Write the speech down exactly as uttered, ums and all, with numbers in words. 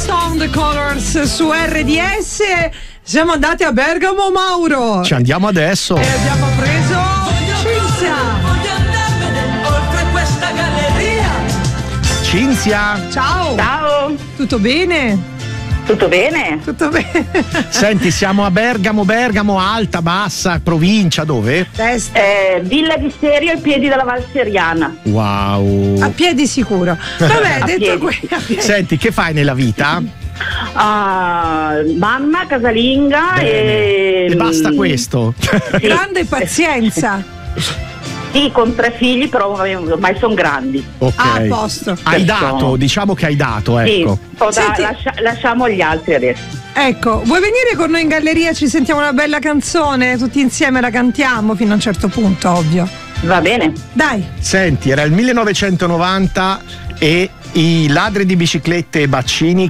Sound Colors su R D S. Siamo andati a Bergamo, Mauro. Ci andiamo adesso. E abbiamo preso Cinzia. Oltre questa galleria. Cinzia. Ciao. Ciao. Tutto bene? Tutto bene? Tutto bene. Senti, siamo a Bergamo, Bergamo, alta, bassa, provincia, dove? Testa. Eh, Villa di Serio ai piedi della Val Seriana. Wow. A piedi sicuro. Vabbè, A detto piedi. questo. Senti, che fai nella vita? Ah, mamma, casalinga e... E basta questo. Grande pazienza. Sì, con tre figli, però ormai sono grandi. Ok. Ah, a posto. Hai Questo- dato, diciamo che hai dato, ecco. Sì, poi da- Senti- lascia- lasciamo agli altri adesso. Ecco, vuoi venire con noi in galleria? Ci sentiamo una bella canzone, tutti insieme la cantiamo fino a un certo punto, ovvio. Va bene? Dai. Senti, era il millenovecentonovanta e i ladri di biciclette e Baccini